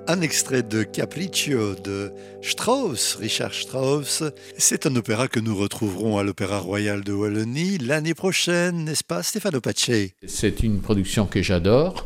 Un extrait de Capriccio de Strauss, Richard Strauss. C'est un opéra que nous retrouverons à l'Opéra Royal de Wallonie l'année prochaine, n'est-ce pas, Stefano Pace? C'est une production que j'adore.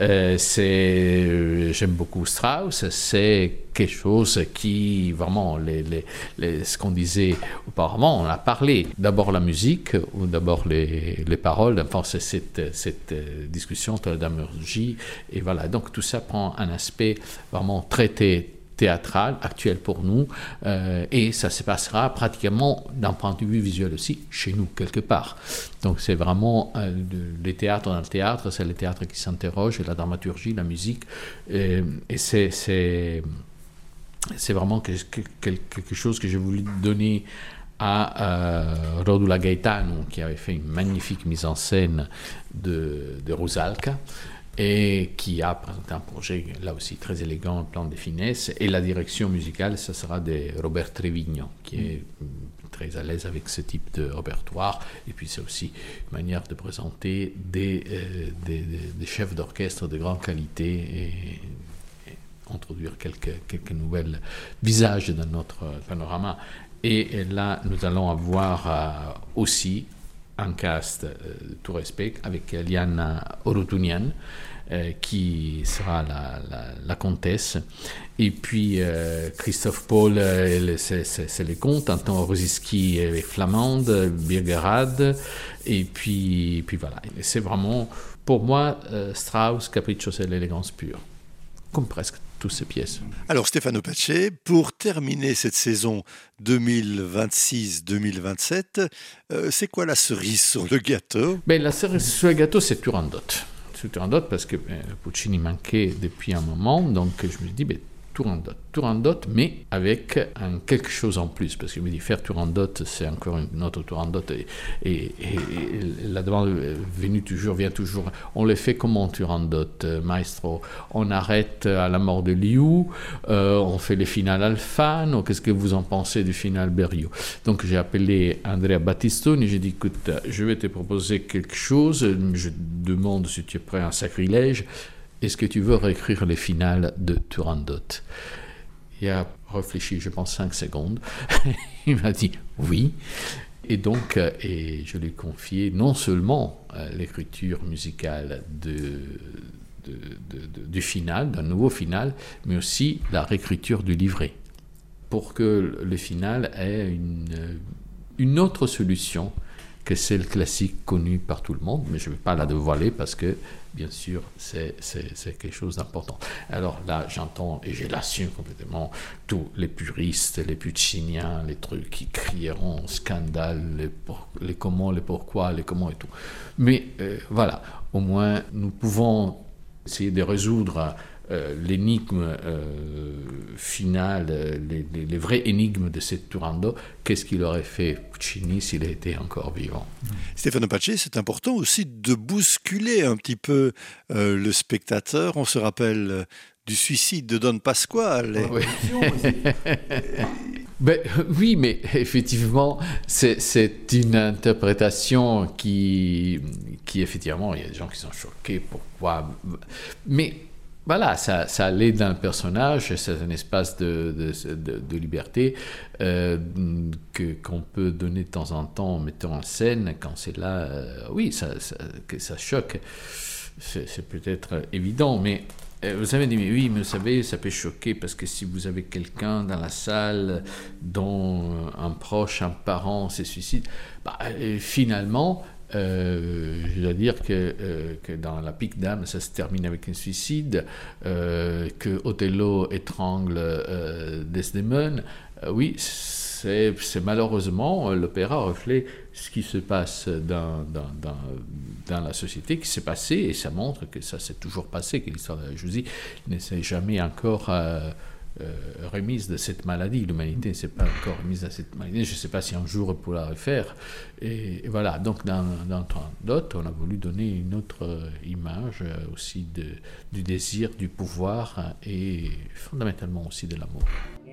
J'aime beaucoup Strauss. C'est quelque chose qui, vraiment, ce qu'on disait auparavant, on a parlé. D'abord la musique, ou d'abord les paroles. Enfin, c'est cette discussion de la dramaturgie. Et voilà, donc tout ça prend un aspect vraiment traité théâtral, actuel pour nous, et ça se passera pratiquement d'un point de vue visuel aussi, chez nous, quelque part. Donc c'est vraiment les théâtres dans le théâtre, c'est le théâtre qui s'interroge, et la dramaturgie, la musique, et c'est vraiment quelque chose que j'ai voulu donner à Rodula Gaetano, qui avait fait une magnifique mise en scène de Rusalka, et qui a présenté un projet là aussi très élégant, plein de finesse. Et la direction musicale, ça sera de Robert Trevigno, qui est très à l'aise avec ce type de répertoire. Et puis c'est aussi une manière de présenter des chefs d'orchestre de grande qualité et introduire quelques nouvelles visages dans notre panorama. Et là, nous allons avoir aussi un cast tout respect avec Liana Orotunian qui sera la comtesse, et puis Christophe Paul c'est les comtes, Anton Rosiski est flamande, Birgerad, et puis voilà, et c'est vraiment pour moi Strauss, Capriccio, c'est l'élégance pure, comme presque toutes ces pièces. Alors Stefano Pace, pour terminer cette saison 2026-2027, c'est quoi la cerise sur le gâteau? La cerise sur le gâteau, c'est Turandot. C'est Turandot parce que Puccini manquait depuis un moment, donc je me suis dit, Turandot, mais avec quelque chose en plus, parce que je me dis, faire Turandot, c'est encore une autre Turandot, et la demande vient toujours, on le fait comment Turandot, maestro? On arrête à la mort de Liu, on fait les finales Alfano, qu'est-ce que vous en pensez du final Berio? Donc j'ai appelé Andrea Battistoni, j'ai dit, écoute, je vais te proposer quelque chose, je demande si tu es prêt à un sacrilège. Est-ce que tu veux réécrire les finales de Turandot? Il a réfléchi, je pense, 5 secondes. Il m'a dit oui. Et donc, je lui ai confié non seulement l'écriture musicale du final, d'un nouveau final, mais aussi la réécriture du livret, pour que le final ait une autre solution que celle classique connue par tout le monde, mais je ne vais pas la dévoiler parce que, bien sûr, c'est quelque chose d'important. Alors là, j'entends, et je l'assume complètement, tous les puristes, les pucciniens, les trucs qui crieront scandale, les comment, les pourquoi, les comment et tout. Mais voilà, au moins, nous pouvons essayer de résoudre l'énigme finale, les vraies énigmes de cette Turandot. Qu'est-ce qu'il aurait fait Puccini s'il était encore vivant? Stefano Pace, c'est important aussi de bousculer un petit peu le spectateur. On se rappelle du suicide de Don Pasquale. Oui. Oui, mais effectivement, c'est une interprétation qui effectivement, il y a des gens qui sont choqués. Pourquoi? Mais voilà, ça allait dans le personnage, c'est un espace de liberté qu'on peut donner de temps en temps en mettant en scène. Quand c'est là, oui, que ça choque, c'est peut-être évident, mais vous avez dit, oui, mais vous savez, ça peut choquer parce que si vous avez quelqu'un dans la salle dont un proche, un parent se suicide, finalement, je dois dire que dans La Pique d'âme, ça se termine avec un suicide, que Othello étrangle Desdemone. Oui, c'est malheureusement l'opéra reflète ce qui se passe dans la société, qui s'est passé, et ça montre que ça s'est toujours passé, que l'histoire de la jalousie ne s'est jamais encore remise de cette maladie. L'humanité ne s'est pas encore remise de cette maladie. Je ne sais pas si un jour elle pourra le refaire. Et voilà, donc dans Turandot, on a voulu donner une autre image aussi du désir, du pouvoir et fondamentalement aussi de l'amour.